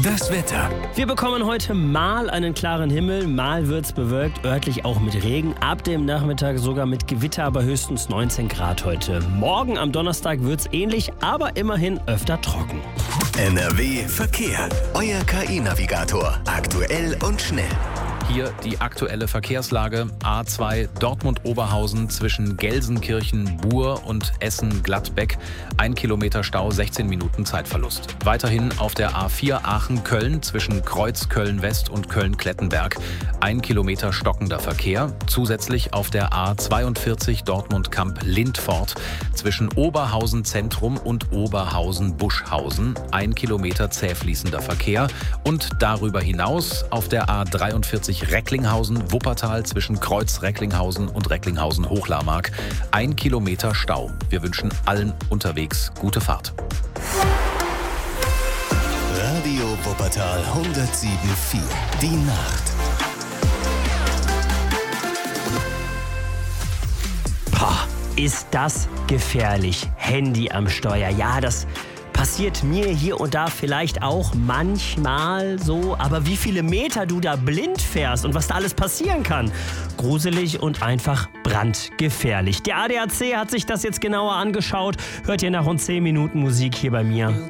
Das Wetter. Wir bekommen heute mal einen klaren Himmel, mal wird's bewölkt, örtlich auch mit Regen, ab dem Nachmittag sogar mit Gewitter, aber höchstens 19 Grad heute. Morgen am Donnerstag wird's ähnlich, aber immerhin öfter trocken. NRW Verkehr. Euer KI-Navigator. Aktuell und schnell. Hier die aktuelle Verkehrslage. A2 Dortmund-Oberhausen zwischen Gelsenkirchen, Buhr und Essen-Gladbeck. 1 Kilometer Stau, 16 Minuten Zeitverlust. Weiterhin auf der A4 Aachen-Köln zwischen Kreuz Köln-West und Köln-Klettenberg. 1 Kilometer stockender Verkehr. Zusätzlich auf der A42 Dortmund-Kamp-Lindfort zwischen Oberhausen-Zentrum und Oberhausen-Buschhausen. 1 Kilometer zäh fließender Verkehr. Und darüber hinaus auf der A43 Recklinghausen-Wuppertal zwischen Kreuz Recklinghausen und Recklinghausen-Hochlarmark. 1 Kilometer Stau. Wir wünschen allen unterwegs gute Fahrt. Radio Wuppertal 107,4. Die Nacht. Ist das gefährlich? Handy am Steuer. Ja, das passiert mir hier und da vielleicht auch manchmal so. Aber wie viele Meter du da blind fährst und was da alles passieren kann. Gruselig und einfach brandgefährlich. Der ADAC hat sich das jetzt genauer angeschaut. Hört ihr nach rund 10 Minuten Musik hier bei mir.